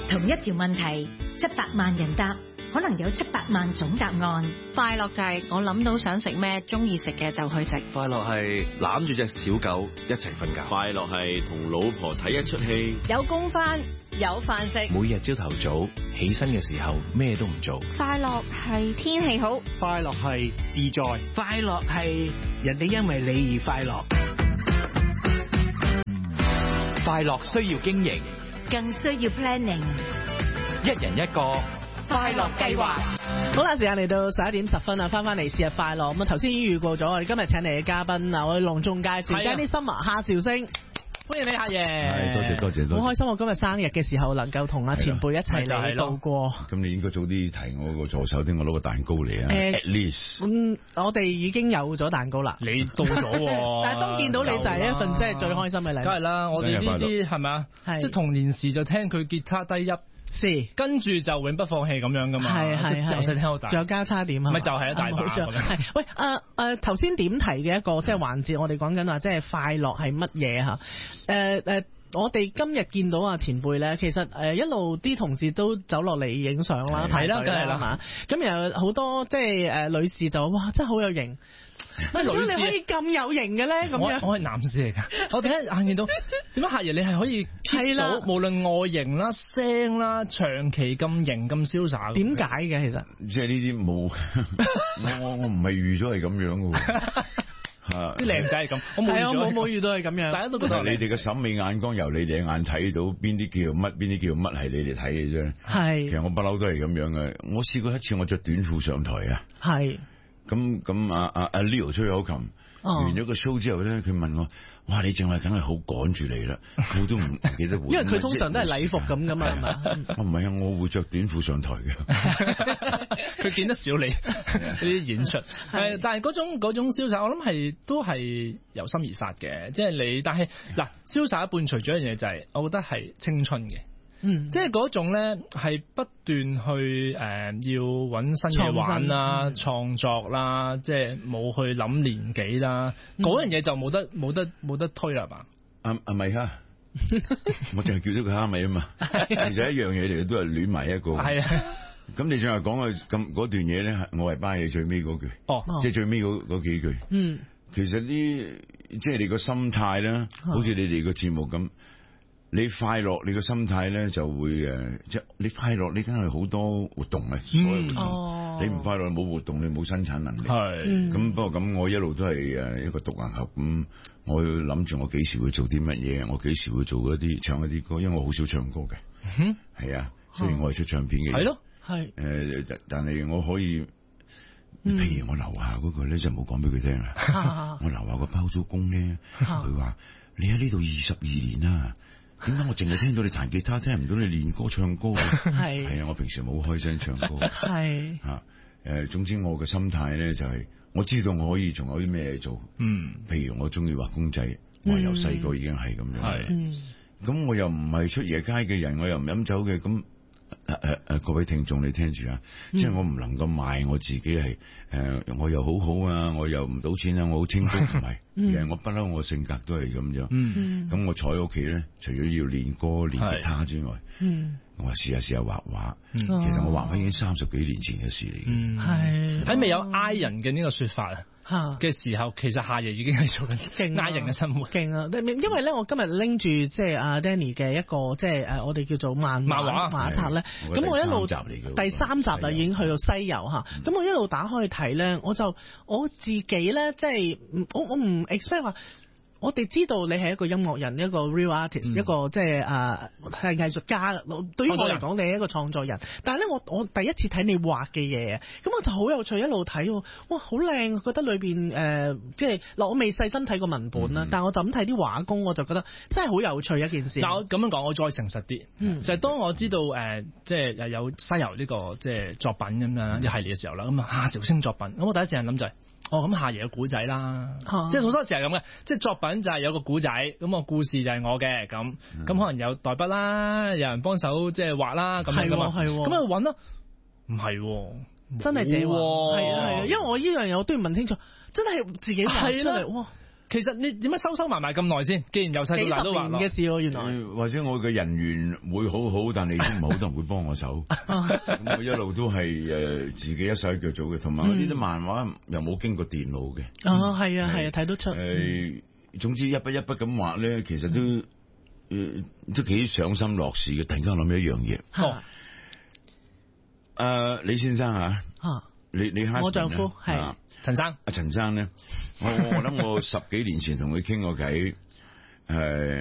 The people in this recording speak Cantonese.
同一條問題，700萬人答，可能有700萬種答案。 快樂就係我諗到想食咩，中意食嘅就去食。 快樂係攬住隻小狗一齊瞓覺。 快樂係同老婆睇一出戲。 有工返，有飯食。 每日朝頭早起身嘅時候咩都唔做。 快樂係天氣好。 快樂係自在。 快樂係人哋因為你而快樂。 快樂需要經營， 更需要 planning。 一人一個快樂計劃。 好啦，時間嚟到11點10分啦，翻嚟是日快樂。咁啊，頭先已經預告咗，我哋今日請嚟嘅嘉賓啊，我哋隆重介紹 Danny Summer 夏韶聲。歡迎你夏爺， 係多謝， 好開心我今日生日嘅時候能夠同阿前輩一齊嚟度過。 咁你應該早啲提我個助手，聽我攞個蛋糕嚟啊。At least， 我哋已經有咗蛋糕啦。 你到咗， 但係當見到你就係一份即係最開心嘅禮物。 梗係啦，我哋呢啲係咪啊？即係童年時就聽佢吉他低音。跟住就永不放棄咁樣噶嘛，係由細聽到大， 仲有交叉點啊， 咪就係一大把咁樣。 係喂，頭先點提嘅一個即係環節，我哋講緊話即係快樂係乜嘢嚇？我哋今日見到啊前輩咧，其實一路啲同事都走落嚟影相啦， 係啦，梗係啦嘛。咁又有好多即係女士就哇，真係好有型。乜女士你可以咁有型嘅咧？咁樣我係男士嚟㗎，我第一眼見到點解夏爺你係可以 keep 到無論外形啦、聲啦，長期咁型咁瀟灑。 點解嘅其實？ 即係呢啲冇，我唔係預咗係咁樣嘅喎。 啲靚仔係咁，我冇遇到係咁樣。 大家都覺得你哋嘅審美眼光由你哋嘅眼睇到邊啲叫乜，邊啲叫乜係你哋睇嘅啫。 係。 其實我不嬲都係咁樣嘅。我試過一次我着短褲上台啊。 係。 咁阿 Leo 吹口琴，完咗個 show 之後咧，佢問我：哇，你淨係梗係好趕住嚟啦，我都唔記得換。 因為佢通常都係禮服咁噶嘛，係嘛？ 我唔係啊，我會着短褲上台嘅。 佢見得少你呢啲演出，但係嗰種瀟灑，我諗係都係由心而發嘅，即係你。但係嗱，瀟灑一半除咗一樣嘢就係，我覺得係青春嘅。即係嗰種咧，係不斷去要揾新嘢玩啦、創作啦，即係冇去諗年紀啦，嗰樣嘢就冇得推啦嘛。 阿米哈，我淨係叫咗佢蝦米啊嘛，其實一樣嘢嚟嘅，都係亂埋一個。係啊，咁你上嚟講嘅咁嗰段嘢咧，我係巴嘢最尾嗰句，即係最尾嗰幾句。其實即係你個心態啦，好似你哋個節目咁。你快樂，你個心態咧就會即係你快樂，你梗係好多活動啊，所有活動。你唔快樂冇活動，你冇生產能力。係。咁不過咁，我一路都係一個獨行俠咁，我要諗住我幾時會做啲乜嘢，我幾時會做唱一啲歌，因為我好少唱歌嘅。係啊，雖然我係出唱片嘅。係咯。係。但係我可以，譬如我樓下嗰個咧就冇講俾佢聽啦。我樓下個包租公咧，佢話你喺呢度22年啦。點解我淨係聽到你彈吉他，聽唔到你練歌唱歌嘅？係啊，我平時冇開聲唱歌。係總之我嘅心態咧就係，我知道我可以仲有啲咩做。譬如我中意畫公仔，我由細個已經係咁樣。咁我又唔係出夜街嘅人，我又唔飲酒嘅。咁各位聽眾你聽住啊，即係我唔能夠賣我自己係我又好好啊，我又唔賭錢啊，我好清高，唔係。我不嬲，我性格都係咁樣。咁我坐喺屋企咧，除咗要練歌、練吉他之外，我話試下畫畫。其實我畫畫已經30幾年前嘅事嚟嘅。係喺未有 I 人嘅呢個說法嘅時候，其實夏爺已經係做緊 I 人嘅生活。勁啊！因為咧，我今日拎住即係阿 Danny 嘅一個即係我哋叫做漫畫冊咧。咁我一路第3集啦，已經去到西遊嚇。咁我一路打開去睇咧，我自己咧，即係我唔 expect 話，我哋知道你係一個音樂人，一個 real artist，一個即係係藝術家。對於我嚟講，你係一個創作人。但係咧，我第一次睇你畫嘅嘢，咁我就好有趣，一路睇，哇，好靚！覺得裏邊即係嗱，我未細心睇過文本啦，但係我就咁睇啲畫工，我就覺得真係好有趣一件事。嗱，我咁樣講，我再誠實啲，就係當我知道即係有西遊呢個即係作品咁樣一系列嘅時候啦，咁夏韶聲作品，咁我第一時間諗就係。咁夏爺嘅古仔啦，即係好多時係咁嘅，即係作品就係有個古仔，咁個故事就係我嘅，咁可能有代筆啦，有人幫手即係畫啦，咁樣噶嘛，咁啊揾咯，唔係，真係這，係啊，因為我呢樣嘢我都要問清楚，真係自己畫出嚟，哇！ 其實你點解收埋咁耐先？既然由細到大都話嘅事喎，原來。 或者我嘅人緣會好好，但係都唔係好多人會幫我手。咁我一路都係自己一手一腳做嘅，同埋呢啲漫畫又冇經過電腦嘅。 哦，係啊，睇得出。 總之一筆一筆咁畫咧，其實都幾賞心樂事嘅。突然間諗起一樣嘢。李先生啊，你我丈夫係陳生。 陳生咧，我諗我10幾年前同佢傾過偈，